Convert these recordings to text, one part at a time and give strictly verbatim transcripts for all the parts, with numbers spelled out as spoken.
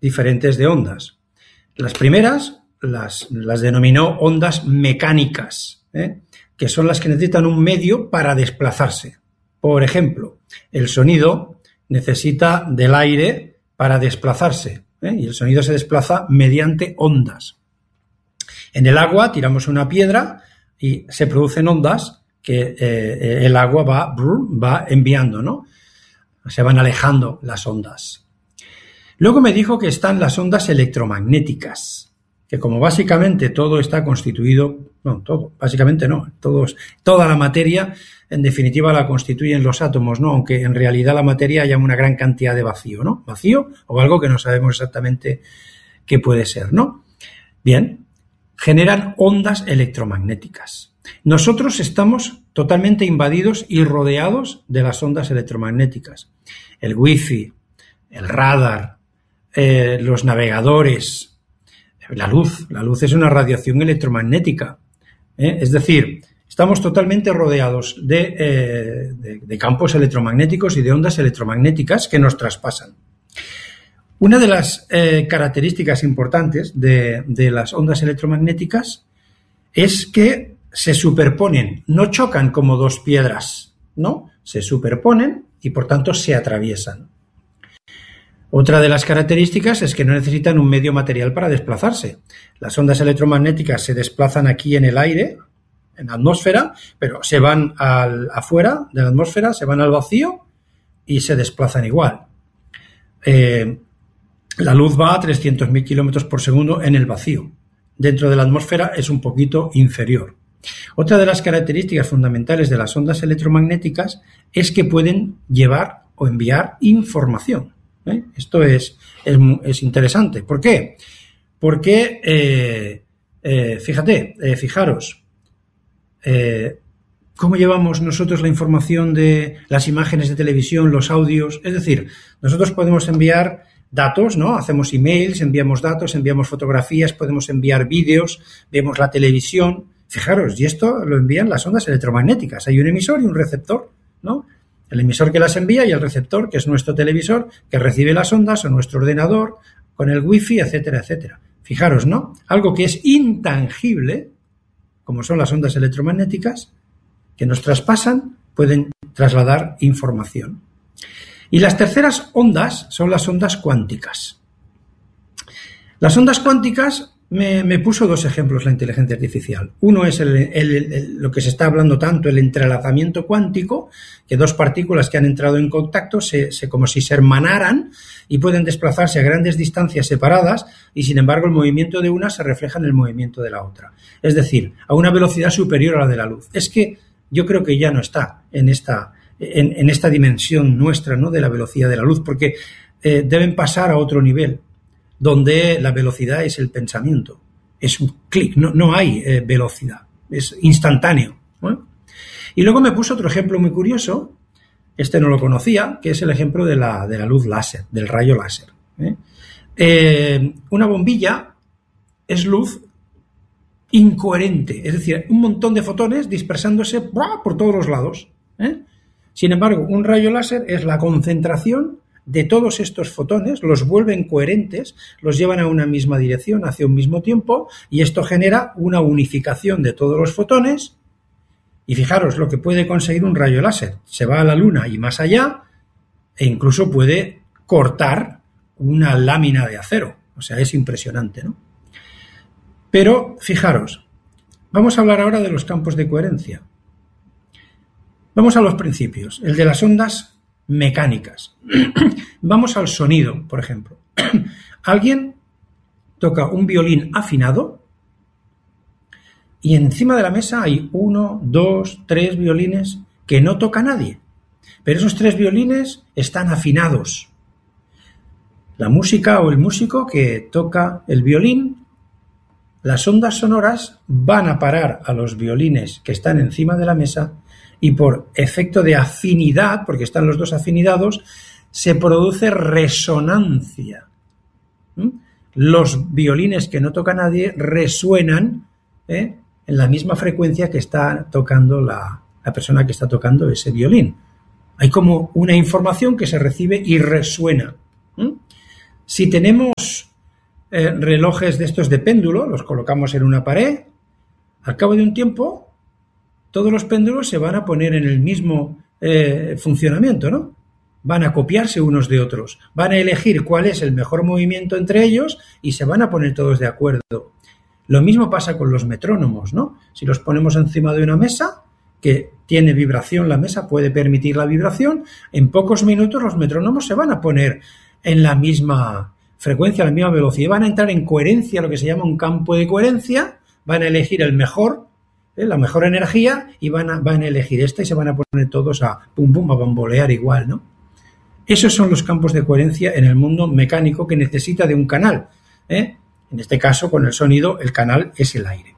diferentes de ondas. Las primeras las, las denominó ondas mecánicas, ¿eh? que son las que necesitan un medio para desplazarse. Por ejemplo, el sonido necesita del aire para desplazarse, ¿eh? y el sonido se desplaza mediante ondas. En el agua tiramos una piedra y se producen ondas que eh, el agua va, va enviando, ¿no? Se van alejando las ondas. Luego me dijo que están las ondas electromagnéticas, que como básicamente todo está constituido, no, todo, básicamente no, todos, toda la materia, en definitiva, la constituyen los átomos, ¿no? Aunque en realidad la materia haya una gran cantidad de vacío, ¿no? Vacío o algo que no sabemos exactamente qué puede ser, ¿no? Bien, generan ondas electromagnéticas. Nosotros estamos totalmente invadidos y rodeados de las ondas electromagnéticas. El wifi, el radar, eh, los navegadores, la luz. La luz es una radiación electromagnética. ¿eh? Es decir, estamos totalmente rodeados de, eh, de, de campos electromagnéticos y de ondas electromagnéticas que nos traspasan. Una de las eh, características importantes de, de las ondas electromagnéticas es que se superponen, no chocan como dos piedras, ¿no? Se superponen y por tanto se atraviesan. Otra de las características es que no necesitan un medio material para desplazarse. Las ondas electromagnéticas se desplazan aquí en el aire, en la atmósfera, pero se van al, afuera de la atmósfera, se van al vacío y se desplazan igual. Eh, la luz va a trescientos mil kilómetros por segundo en el vacío. Dentro de la atmósfera es un poquito inferior. Otra de las características fundamentales de las ondas electromagnéticas es que pueden llevar o enviar información. ¿eh? Esto es, es, es interesante. ¿Por qué? Porque, eh, eh, fíjate, eh, fijaros, eh, ¿cómo llevamos nosotros la información de las imágenes de televisión, los audios? Es decir, nosotros podemos enviar datos, ¿no? Hacemos emails, enviamos datos, enviamos fotografías, podemos enviar vídeos, vemos la televisión. Fijaros, y esto lo envían las ondas electromagnéticas. Hay un emisor y un receptor, ¿no? El emisor que las envía y el receptor, que es nuestro televisor, que recibe las ondas, o nuestro ordenador, con el wifi, etcétera, etcétera. Fijaros, ¿no? Algo que es intangible, como son las ondas electromagnéticas, que nos traspasan, pueden trasladar información. Y las terceras ondas son las ondas cuánticas. Las ondas cuánticas me, me puso dos ejemplos la inteligencia artificial. Uno es el, el, el, lo que se está hablando tanto, el entrelazamiento cuántico, que dos partículas que han entrado en contacto se, se como si se hermanaran y pueden desplazarse a grandes distancias separadas y, sin embargo, el movimiento de una se refleja en el movimiento de la otra. Es decir, a una velocidad superior a la de la luz. Es que yo creo que ya no está en esta, en, en esta dimensión nuestra, ¿no?, de la velocidad de la luz, porque eh, deben pasar a otro nivel, donde la velocidad es el pensamiento. Es un clic, no, no hay eh, velocidad, es instantáneo, ¿no? Y luego me puso otro ejemplo muy curioso, este no lo conocía, que es el ejemplo de la, de la luz láser, del rayo láser. ¿eh? Eh, una bombilla es luz incoherente, es decir, un montón de fotones dispersándose por todos los lados. ¿eh? Sin embargo, un rayo láser es la concentración de todos estos fotones, los vuelven coherentes, los llevan a una misma dirección hacia un mismo tiempo y esto genera una unificación de todos los fotones. Y fijaros lo que puede conseguir un rayo láser. Se va a la luna y más allá e incluso puede cortar una lámina de acero. O sea, es impresionante, ¿no? Pero fijaros, vamos a hablar ahora de los campos de coherencia. Vamos a los principios, el de las ondas mecánicas. Vamos al sonido, por ejemplo. Alguien toca un violín afinado y encima de la mesa hay uno, dos, tres violines que no toca nadie. Pero esos tres violines están afinados. La música o el músico que toca el violín, las ondas sonoras van a parar a los violines que están encima de la mesa y por efecto de afinidad, porque están los dos afinidados, se produce resonancia. ¿Mm? Los violines que no toca nadie resuenan ¿eh? en la misma frecuencia que está tocando la, la persona que está tocando ese violín. Hay como una información que se recibe y resuena. ¿Mm? Si tenemos eh, relojes de estos de péndulo, los colocamos en una pared, al cabo de un tiempo todos los péndulos se van a poner en el mismo eh, funcionamiento, ¿no? Van a copiarse unos de otros, van a elegir cuál es el mejor movimiento entre ellos y se van a poner todos de acuerdo. Lo mismo pasa con los metrónomos, ¿no? Si los ponemos encima de una mesa que tiene vibración, la mesa puede permitir la vibración, en pocos minutos los metrónomos se van a poner en la misma frecuencia, a la misma velocidad, van a entrar en coherencia, lo que se llama un campo de coherencia, van a elegir el mejor, ¿eh? la mejor energía y van a, van a elegir esta y se van a poner todos a pum pum, a bambolear igual, ¿no? Esos son los campos de coherencia en el mundo mecánico que necesita de un canal, ¿eh? En este caso, con el sonido, el canal es el aire.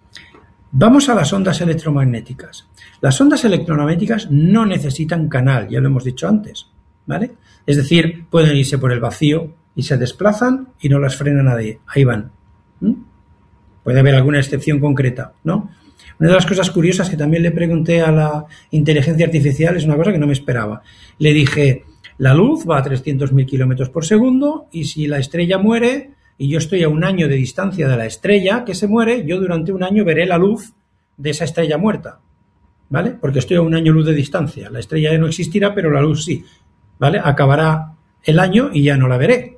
Vamos a las ondas electromagnéticas. Las ondas electromagnéticas no necesitan canal, ya lo hemos dicho antes, ¿vale? Es decir, pueden irse por el vacío y se desplazan y no las frena nadie. Ahí van. ¿Mm? Puede haber alguna excepción concreta, ¿no? Una de las cosas curiosas que también le pregunté a la inteligencia artificial es una cosa que no me esperaba. Le dije, la luz va a trescientos mil kilómetros por segundo y si la estrella muere y yo estoy a un año de distancia de la estrella que se muere, yo durante un año veré la luz de esa estrella muerta, ¿vale? Porque estoy a un año luz de distancia. La estrella ya no existirá, pero la luz sí, ¿vale? Acabará el año y ya no la veré.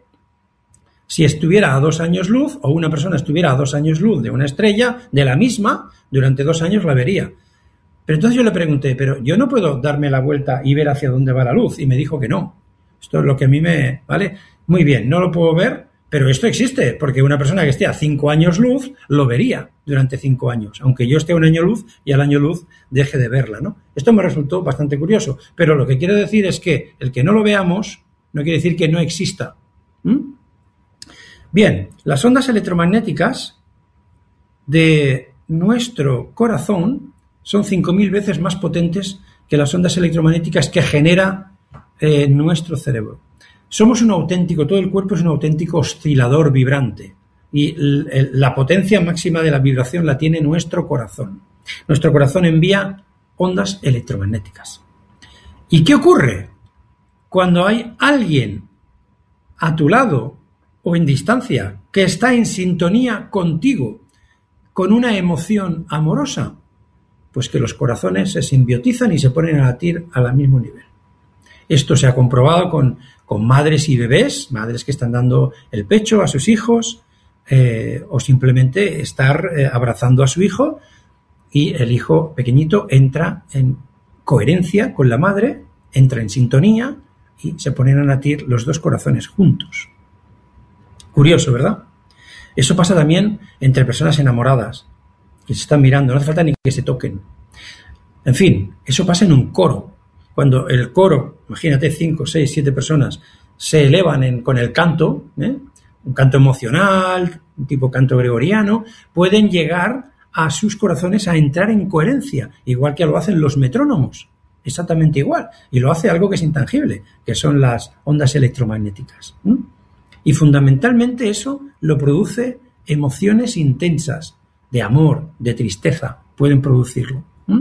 Si estuviera a dos años luz, o una persona estuviera a dos años luz de una estrella, de la misma, durante dos años la vería. Pero entonces yo le pregunté, pero yo no puedo darme la vuelta y ver hacia dónde va la luz. Y me dijo que no. Esto es lo que a mí me... ¿Vale? Muy bien, no lo puedo ver, pero esto existe, porque una persona que esté a cinco años luz lo vería durante cinco años, aunque yo esté a un año luz y al año luz deje de verla, ¿no? Esto me resultó bastante curioso, pero lo que quiero decir es que el que no lo veamos no quiere decir que no exista. ¿Mm? Bien, las ondas electromagnéticas de nuestro corazón son cinco mil veces más potentes que las ondas electromagnéticas que genera eh, nuestro cerebro. Somos un auténtico, todo el cuerpo es un auténtico oscilador vibrante y el, el, la potencia máxima de la vibración la tiene nuestro corazón. Nuestro corazón envía ondas electromagnéticas. ¿Y qué ocurre? Cuando hay alguien a tu lado o en distancia que está en sintonía contigo con una emoción amorosa, pues que los corazones se simbiotizan y se ponen a latir al mismo nivel. Esto se ha comprobado con, con madres y bebés, madres que están dando el pecho a sus hijos eh, o simplemente estar eh, abrazando a su hijo y el hijo pequeñito entra en coherencia con la madre, entra en sintonía y se ponen a latir los dos corazones juntos. Curioso, ¿verdad? Eso pasa también entre personas enamoradas que se están mirando, no hace falta ni que se toquen. En fin, eso pasa en un coro. Cuando el coro, imagínate, cinco, seis, siete personas, se elevan en, con el canto, ¿eh? un canto emocional, un tipo canto gregoriano, pueden llegar a sus corazones a entrar en coherencia, igual que lo hacen los metrónomos, exactamente igual. Y lo hace algo que es intangible, que son las ondas electromagnéticas. ¿eh? Y fundamentalmente eso lo produce emociones intensas, de amor, de tristeza, pueden producirlo. ¿eh?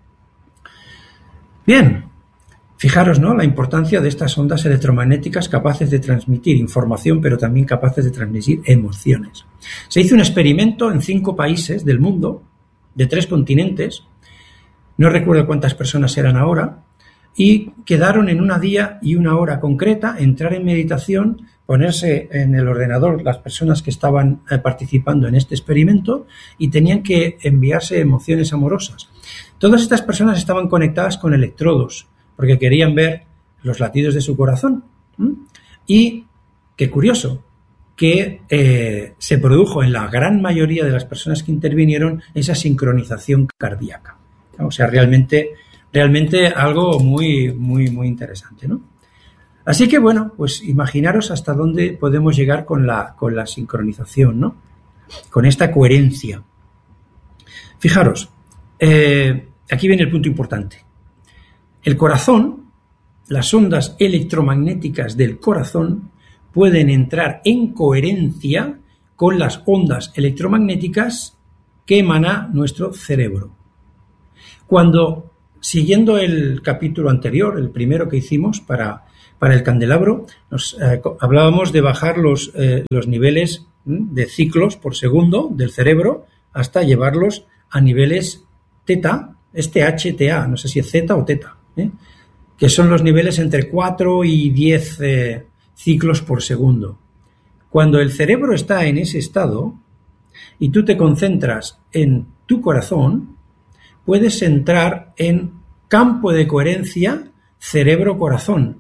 Bien. Fijaros, ¿no?, la importancia de estas ondas electromagnéticas capaces de transmitir información, pero también capaces de transmitir emociones. Se hizo un experimento en cinco países del mundo, de tres continentes, no recuerdo cuántas personas eran ahora, y quedaron en una día y una hora concreta, entrar en meditación, ponerse en el ordenador las personas que estaban participando en este experimento y tenían que enviarse emociones amorosas. Todas estas personas estaban conectadas con electrodos, porque querían ver los latidos de su corazón. ¿Mm? Y, qué curioso, que eh, se produjo en la gran mayoría de las personas que intervinieron esa sincronización cardíaca. O sea, realmente, realmente algo muy, muy, muy interesante, ¿no? Así que, bueno, pues imaginaros hasta dónde podemos llegar con la, con la sincronización, ¿no? Con esta coherencia. Fijaros, eh, aquí viene el punto importante. El corazón, las ondas electromagnéticas del corazón pueden entrar en coherencia con las ondas electromagnéticas que emana nuestro cerebro. Cuando, siguiendo el capítulo anterior, el primero que hicimos para, para el candelabro, nos eh, hablábamos de bajar los, eh, los niveles de ciclos por segundo del cerebro hasta llevarlos a niveles teta, es T H, T A, no sé si es zeta o teta, ¿eh? que son los niveles entre cuatro y diez eh, ciclos por segundo. Cuando el cerebro está en ese estado y tú te concentras en tu corazón, puedes entrar en campo de coherencia cerebro-corazón.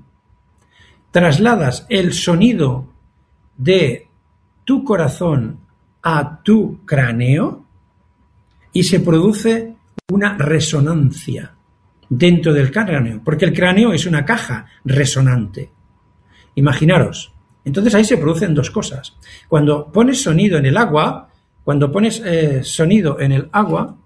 Trasladas el sonido de tu corazón a tu cráneo y se produce una resonancia dentro del cráneo, porque el cráneo es una caja resonante. Imaginaros. Entonces ahí se producen dos cosas. Cuando pones sonido en el agua, cuando pones eh, sonido en el agua,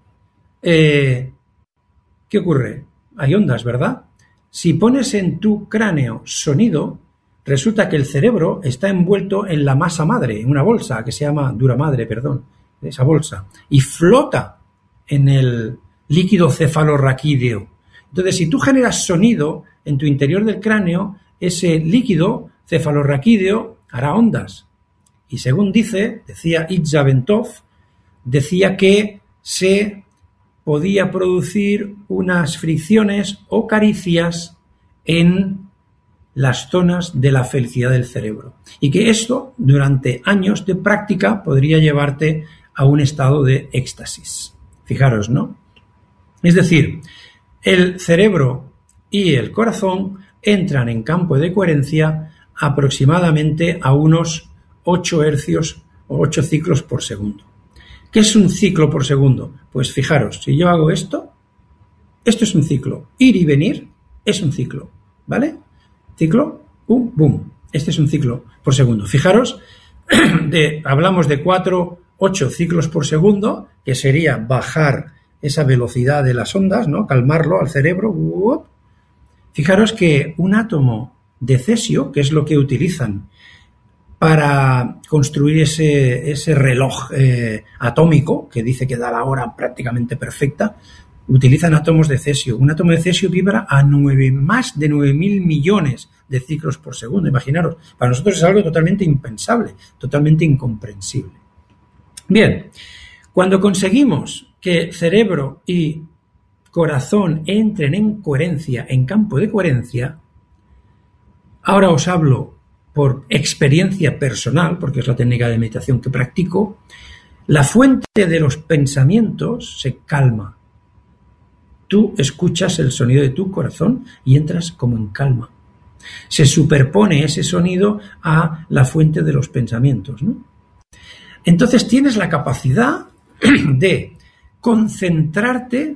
eh, ¿qué ocurre? Hay ondas, ¿verdad? Si pones en tu cráneo sonido, resulta que el cerebro está envuelto en la masa madre, en una bolsa que se llama dura madre, perdón, esa bolsa, y flota en el líquido cefalorraquídeo. Entonces, si tú generas sonido en tu interior del cráneo, ese líquido cefalorraquídeo hará ondas. Y según dice, decía Itza Bentov, decía que se podía producir unas fricciones o caricias en las zonas de la felicidad del cerebro. Y que esto, durante años de práctica, podría llevarte a un estado de éxtasis. Fijaros, ¿no? Es decir, el cerebro y el corazón entran en campo de coherencia aproximadamente a unos ocho hercios o ocho ciclos por segundo. ¿Qué es un ciclo por segundo? Pues fijaros, si yo hago esto, esto es un ciclo. Ir y venir es un ciclo, ¿vale? Ciclo, pum, boom. Este es un ciclo por segundo. Fijaros, de, hablamos de cuatro, ocho ciclos por segundo, que sería bajar esa velocidad de las ondas, ¿no? Calmarlo al cerebro. Fijaros que un átomo de cesio, que es lo que utilizan para construir ese, ese reloj eh, atómico, que dice que da la hora prácticamente perfecta, utilizan átomos de cesio. Un átomo de cesio vibra a nueve, más de nueve mil millones de ciclos por segundo. Imaginaros, para nosotros es algo totalmente impensable, totalmente incomprensible. Bien, cuando conseguimos que cerebro y corazón entren en coherencia, en campo de coherencia, ahora os hablo por experiencia personal, porque es la técnica de meditación que practico, la fuente de los pensamientos se calma. Tú escuchas el sonido de tu corazón y entras como en calma. Se superpone ese sonido a la fuente de los pensamientos, ¿no? Entonces tienes la capacidad de concentrarte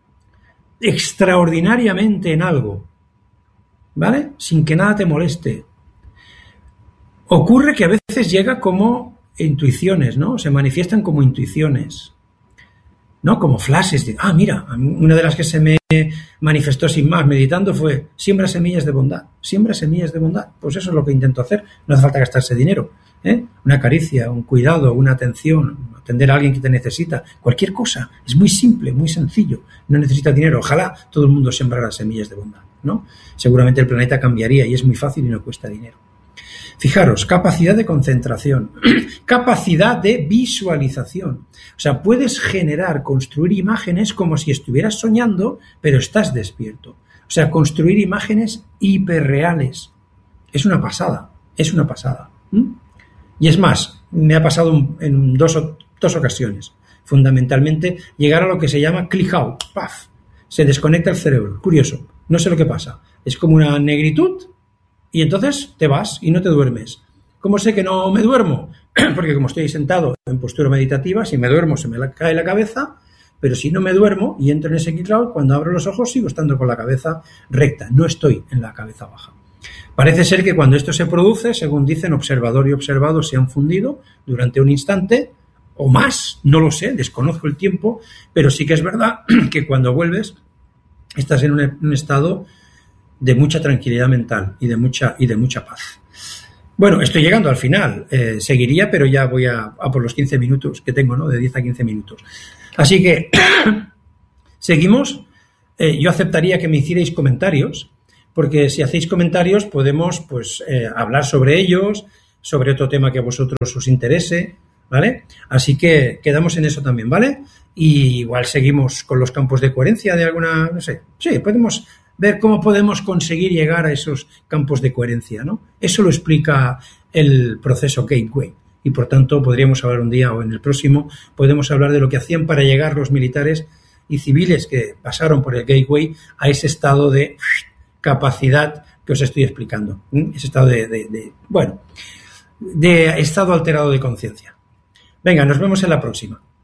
extraordinariamente en algo, ¿vale? Sin que nada te moleste. Ocurre que a veces llega como intuiciones, ¿no? Se manifiestan como intuiciones, ¿no? Como flashes de, ah, mira, una de las que se me manifestó sin más meditando fue siembra semillas de bondad, siembra semillas de bondad. Pues eso es lo que intento hacer, no hace falta gastarse dinero, ¿eh? Una caricia, un cuidado, una atención, atender a alguien que te necesita, cualquier cosa, es muy simple, muy sencillo, no necesita dinero. Ojalá todo el mundo sembrara semillas de bondad, ¿no? Seguramente el planeta cambiaría y es muy fácil y no cuesta dinero. Fijaros, capacidad de concentración, capacidad de visualización. O sea, puedes generar, construir imágenes como si estuvieras soñando, pero estás despierto. O sea, construir imágenes hiperreales. Es una pasada, es una pasada. ¿Mm? Y es más, me ha pasado en dos, dos ocasiones. Fundamentalmente, llegar a lo que se llama click out, ¡paf! Se desconecta el cerebro. Curioso, no sé lo que pasa. Es como una negritud. Y entonces te vas y no te duermes. ¿Cómo sé que no me duermo? Porque como estoy sentado en postura meditativa, si me duermo se me cae la cabeza, pero si no me duermo y entro en ese cloud, cuando abro los ojos sigo estando con la cabeza recta, no estoy en la cabeza baja. Parece ser que cuando esto se produce, según dicen, observador y observado se han fundido durante un instante o más, no lo sé, desconozco el tiempo, pero sí que es verdad que cuando vuelves estás en un, un estado de mucha tranquilidad mental y de mucha, y de mucha paz. Bueno, estoy llegando al final. Eh, seguiría, pero ya voy a, a por los quince minutos que tengo, ¿no? De diez a quince minutos. Así que, seguimos. Eh, yo aceptaría que me hicierais comentarios, porque si hacéis comentarios podemos, pues, eh, hablar sobre ellos, sobre otro tema que a vosotros os interese, ¿vale? Así que quedamos en eso también, ¿vale? Y igual seguimos con los campos de coherencia de alguna, no sé, sí, podemos ver cómo podemos conseguir llegar a esos campos de coherencia, ¿no? Eso lo explica el proceso Gateway. Y por tanto podríamos hablar un día o en el próximo, podemos hablar de lo que hacían para llegar los militares y civiles que pasaron por el Gateway a ese estado de capacidad que os estoy explicando. ¿eh? Ese estado de, de, de, bueno, de estado alterado de conciencia. Venga, nos vemos en la próxima.